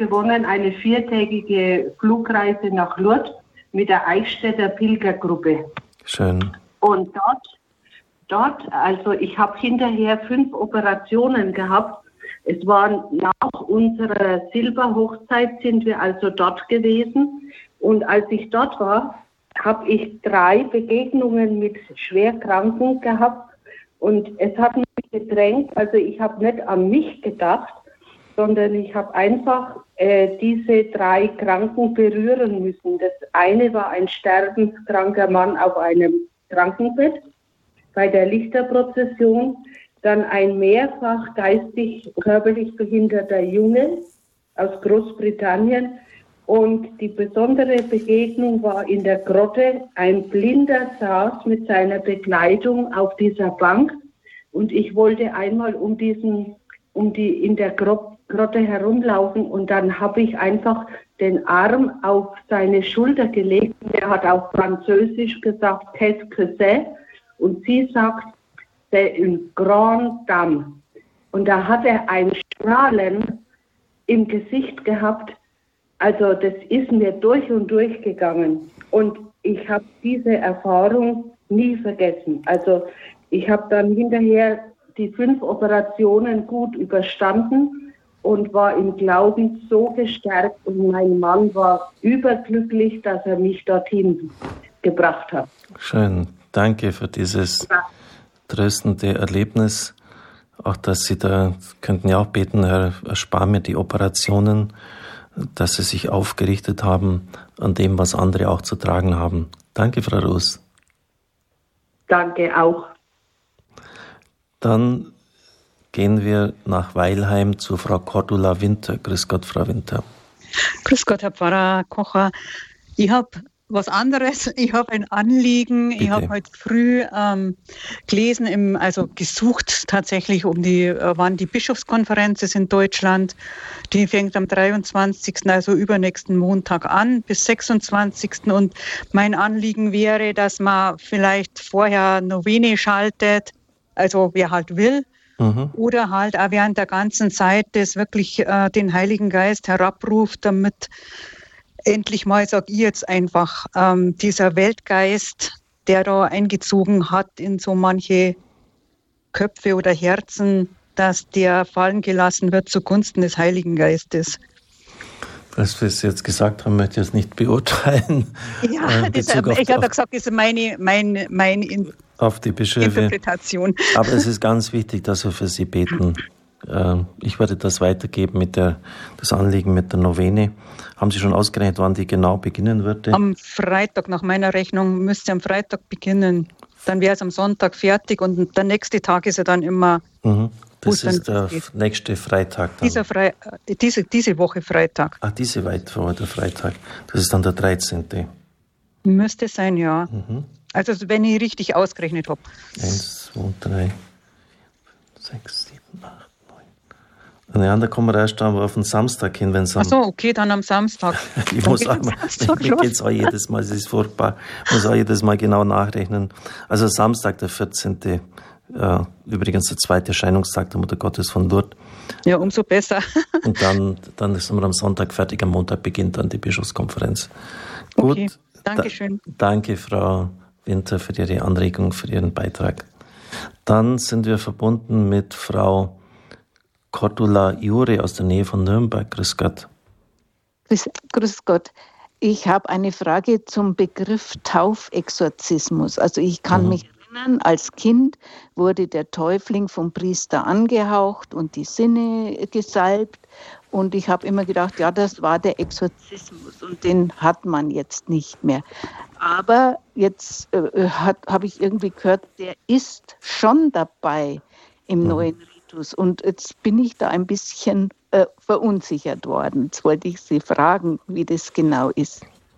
gewonnen, eine 4-tägige Flugreise nach Lourdes mit der Eichstätter Pilgergruppe. Schön. Und also ich habe hinterher 5 Operationen gehabt. Es war nach unserer Silberhochzeit, sind wir also dort gewesen. Und als ich dort war, habe ich 3 Begegnungen mit Schwerkranken gehabt. Und es hat mich gedrängt, also ich habe nicht an mich gedacht, sondern ich habe einfach diese 3 Kranken berühren müssen. Das eine war ein sterbenskranker Mann auf einem Krankenbett bei der Lichterprozession, dann ein mehrfach geistig, körperlich behinderter Junge aus Großbritannien. Und die besondere Begegnung war in der Grotte. Ein Blinder saß mit seiner Begleitung auf dieser Bank und ich wollte einmal in der Grotte herumlaufen und dann habe ich einfach den Arm auf seine Schulter gelegt. Er hat auf Französisch gesagt, qu'est-ce que c'est? Und sie sagt, c'est une grande dame. Und da hat er ein Strahlen im Gesicht gehabt. Also das ist mir durch und durch gegangen. Und ich habe diese Erfahrung nie vergessen. Also ich habe dann hinterher die 5 Operationen gut überstanden und war im Glauben so gestärkt. Und mein Mann war überglücklich, dass er mich dorthin gebracht hat. Schön. Danke für dieses tröstende Erlebnis. Auch dass Sie da, könnten ja auch beten, Herr, erspar mir die Operationen, dass Sie sich aufgerichtet haben an dem, was andere auch zu tragen haben. Danke, Frau Roos. Danke auch. Dann gehen wir nach Weilheim zu Frau Cordula Winter. Grüß Gott, Frau Winter. Grüß Gott, Herr Pfarrer Kocher. Ich habe was anderes. Ich habe ein Anliegen. Bitte. Ich habe heute früh gelesen, gesucht tatsächlich wann die Bischofskonferenz ist in Deutschland. Die fängt am 23., also übernächsten Montag an, bis 26. Und mein Anliegen wäre, dass man vielleicht vorher Novene schaltet, also wer halt will, oder halt auch während der ganzen Zeit das wirklich den Heiligen Geist herabruft, damit endlich mal, sage ich jetzt einfach, dieser Weltgeist, der da eingezogen hat in so manche Köpfe oder Herzen, dass der fallen gelassen wird zugunsten des Heiligen Geistes. Was wir jetzt gesagt haben, möchte ich jetzt nicht beurteilen. Ja, ich habe gesagt, das ist meine auf die Bischöfe. Interpretation. Aber es ist ganz wichtig, dass wir für sie beten. Ich werde das weitergeben das Anliegen mit der Novene. Haben Sie schon ausgerechnet, wann die genau beginnen würde? Am Freitag, nach meiner Rechnung, müsste am Freitag beginnen. Dann wäre es am Sonntag fertig und der nächste Tag ist ja dann immer... Das ist der nächste Freitag dann. Diese Woche Freitag. Ach, diese Woche der Freitag. Das ist dann der 13. Müsste sein, ja. Also wenn ich richtig ausgerechnet habe. 1, 2, 3, 6, 7, 8, 9. Ja, da kommen wir erst auf den Samstag hin, wenn es Ach so, okay, dann am Samstag. Ich muss auch mal, mir geht es auch jedes Mal, es ist furchtbar. Ich muss auch jedes Mal genau nachrechnen. Also Samstag, der 14. Übrigens der 2. Erscheinungstag der Mutter Gottes von Lourdes. Ja, umso besser. Und dann sind wir am Sonntag fertig, am Montag beginnt dann die Bischofskonferenz. Okay, gut. Danke schön. Danke, Frau Winter, für Ihre Anregung, für Ihren Beitrag. Dann sind wir verbunden mit Frau Cordula Jure aus der Nähe von Nürnberg. Grüß Gott. Grüß Gott. Ich habe eine Frage zum Begriff Taufexorzismus. Also ich kann mich erinnern, als Kind wurde der Täufling vom Priester angehaucht und die Sinne gesalbt. Und ich habe immer gedacht, ja, das war der Exorzismus und den hat man jetzt nicht mehr. Aber jetzt habe ich irgendwie gehört, der ist schon dabei im neuen Ritus. Und jetzt bin ich da ein bisschen verunsichert worden. Jetzt wollte ich Sie fragen, wie das genau ist.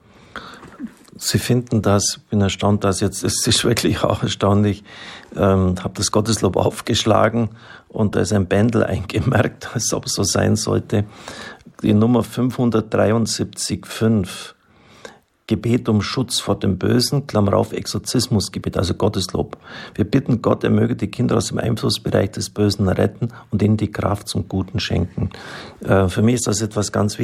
Sie finden das, ich bin erstaunt, dass jetzt, es ist wirklich auch erstaunlich, habe das Gotteslob aufgeschlagen und da ist ein Bändel eingemerkt, als ob es so sein sollte. Die Nummer 573,5, Gebet um Schutz vor dem Bösen, Klammer auf, Exorzismusgebet, also Gotteslob. Wir bitten Gott, er möge die Kinder aus dem Einflussbereich des Bösen retten und ihnen die Kraft zum Guten schenken. Für mich ist das etwas ganz Wichtiges.